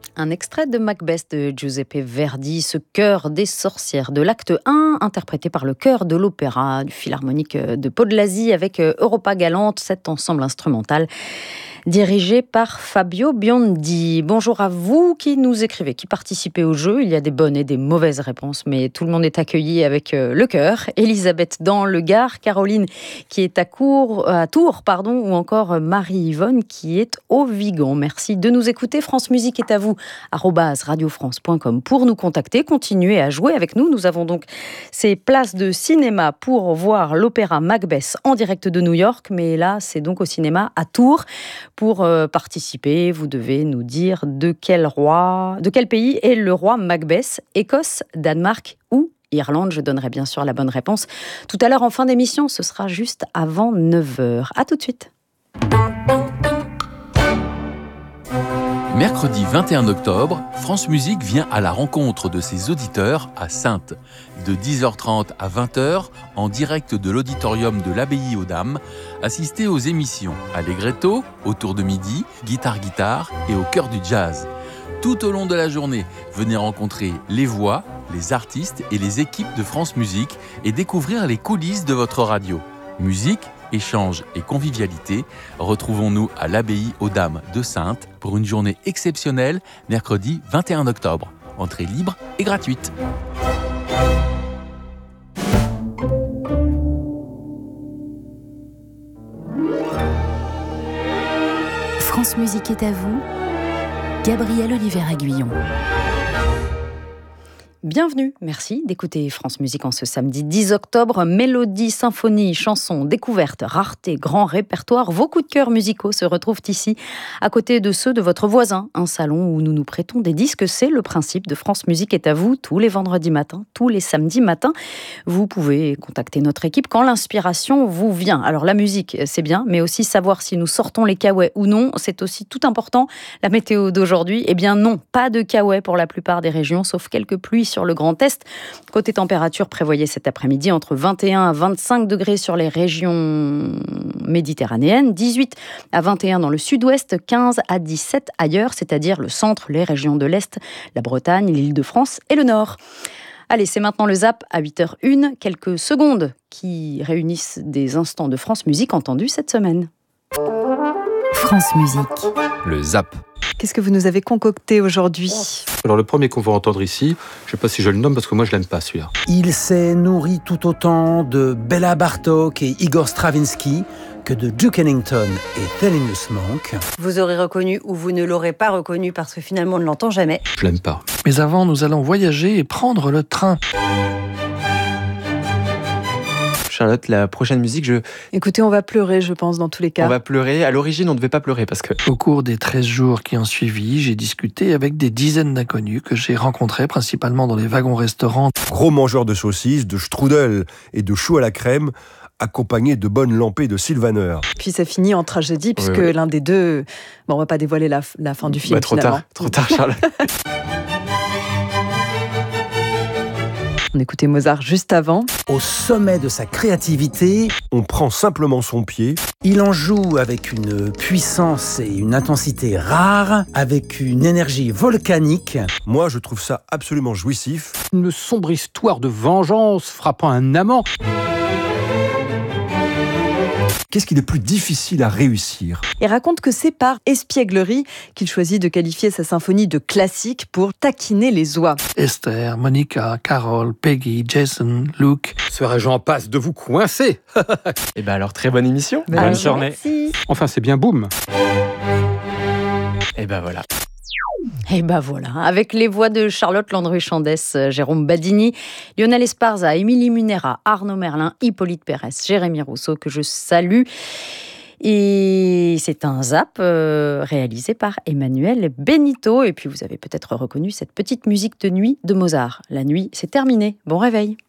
Un extrait de Macbeth de Giuseppe Verdi, ce chœur des sorcières de l'acte 1, interprété par le chœur de l'opéra du Philharmonique de Podlasie avec Europa Galante, cet ensemble instrumental dirigé par Fabio Biondi. Bonjour à vous qui nous écrivez, qui participez au jeu. Il y a des bonnes et des mauvaises réponses, mais tout le monde est accueilli avec le cœur. Elisabeth dans le Gard, Caroline qui est à Tours, ou encore Marie-Yvonne qui est au Vigan. Merci de nous écouter. France Musique est à vous, @radiofrance.com pour nous contacter. Continuez à jouer avec nous. Nous avons donc ces places de cinéma pour voir l'opéra Macbeth en direct de New York, mais là, c'est donc au cinéma à Tours. Pour participer, vous devez nous dire de quel pays est le roi Macbeth, Écosse, Danemark ou Irlande. Je donnerai bien sûr la bonne réponse tout à l'heure en fin d'émission. Ce sera juste avant 9h. À tout de suite. Mercredi 21 octobre, France Musique vient à la rencontre de ses auditeurs à Saintes. De 10h30 à 20h, en direct de l'auditorium de l'Abbaye aux Dames, assistez aux émissions Allegretto, autour de midi, Guitare et au cœur du jazz. Tout au long de la journée, venez rencontrer les voix, les artistes et les équipes de France Musique et découvrir les coulisses de votre radio. Musique, échange et convivialité, retrouvons-nous à l'Abbaye aux Dames de Saintes pour une journée exceptionnelle, mercredi 21 octobre. Entrée libre et gratuite. France Musique est à vous, Gabriel Oliver-Aguillon. Bienvenue, merci d'écouter France Musique en ce samedi 10 octobre. Mélodie, symphonie, chansons, découvertes, rareté, grand répertoire. Vos coups de cœur musicaux se retrouvent ici, à côté de ceux de votre voisin. Un salon où nous nous prêtons des disques. C'est le principe de France Musique est à vous, tous les vendredis matins, tous les samedis matins. Vous pouvez contacter notre équipe quand l'inspiration vous vient. Alors la musique, c'est bien, mais aussi savoir si nous sortons les caouets ou non, c'est aussi tout important. La météo d'aujourd'hui, eh bien non, pas de caouets pour la plupart des régions, sauf quelques pluies sur le Grand Est. Côté température, prévoyez cet après-midi entre 21 à 25 degrés sur les régions méditerranéennes, 18 à 21 dans le sud-ouest, 15 à 17 ailleurs, c'est-à-dire le centre, les régions de l'Est, la Bretagne, l'Île-de-France et le Nord. Allez, c'est maintenant le Zap à 8h01, quelques secondes qui réunissent des instants de France Musique entendus cette semaine. France Musique. Le Zap. Qu'est-ce que vous nous avez concocté aujourd'hui ? Alors le premier qu'on va entendre ici, je ne sais pas si je le nomme parce que moi je l'aime pas celui-là. Il s'est nourri tout autant de Béla Bartók et Igor Stravinsky que de Duke Ellington et Thelonious Monk. Vous aurez reconnu ou vous ne l'aurez pas reconnu parce que finalement on ne l'entend jamais. Je l'aime pas. Mais avant, nous allons voyager et prendre le train. Charlotte, la prochaine musique, Écoutez, on va pleurer, je pense, dans tous les cas. on va pleurer. À l'origine, on ne devait pas pleurer parce que... Au cours des 13 jours qui ont suivi, j'ai discuté avec des dizaines d'inconnus que j'ai rencontrés principalement dans les wagons-restaurants. Gros mangeur de saucisses, de strudel et de choux à la crème, accompagné de bonnes lampées de Sylvaner. Puis ça finit en tragédie, puisque oui. l'un des deux... Bon, on va pas dévoiler la fin du film, trop finalement. tard, Charlotte. On écoutait Mozart juste avant. Au sommet de sa créativité, On prend simplement son pied, il en joue avec une puissance et une intensité rares, avec une énergie volcanique. moi je trouve ça absolument jouissif. Une sombre histoire de vengeance frappant un amant. Qu'est-ce qui est le plus difficile à réussir ? Et raconte que c'est par espièglerie qu'il choisit de qualifier sa symphonie de classique pour taquiner les oies. Esther, Monica, Carole, Peggy, Jason, Luke. Serais-je en passe de vous coincer ? Et ben alors, très bonne émission. Bonne journée. Merci. Enfin, c'est bien boum. Et ben voilà. Et ben voilà, avec les voix de Charlotte Landru-Chandès, Jérôme Badini, Lionel Esparza, Émilie Munera, Arnaud Merlin, Hippolyte Pérez, Jérémy Rousseau, que je salue. Et c'est un Zap réalisé par Emmanuel Benito. Et puis vous avez peut-être reconnu cette petite musique de nuit de Mozart. La nuit, c'est terminé. Bon réveil.